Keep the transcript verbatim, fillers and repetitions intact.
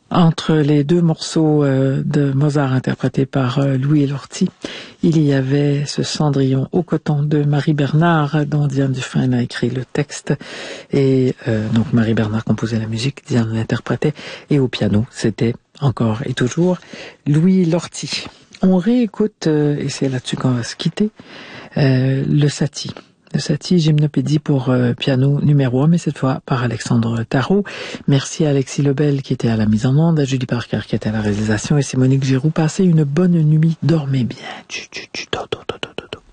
Entre les deux morceaux euh, de Mozart interprétés par euh, Louis Lorty, il y avait ce Cendrillon au coton de Marie Bernard, dont Diane Dufresne a écrit le texte. Et euh, donc Marie Bernard composait la musique, Diane l'interprétait, et au piano, c'était encore et toujours Louis Lorty. On réécoute, euh, et c'est là-dessus qu'on va se quitter, euh, le Satie. Le Satie, gymnopédie pour euh, piano numéro un, mais cette fois par Alexandre Tarot. Merci à Alexis Lebel qui était à la mise en onde, à Julie Parker qui était à la réalisation, et c'est Monique Giroux. Passez une bonne nuit, dormez bien. Tchou, tchou, tchou, do, do, do, do.